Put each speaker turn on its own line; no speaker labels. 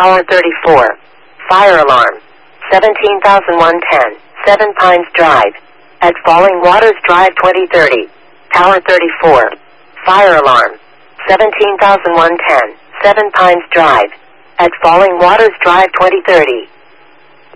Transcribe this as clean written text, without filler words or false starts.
Tower 34. Fire alarm. 17,110. 7 Pines Drive. At Falling Waters Drive 2030. Tower 34. Fire alarm. 17,110. 7 Pines Drive. At Falling Waters Drive 2030.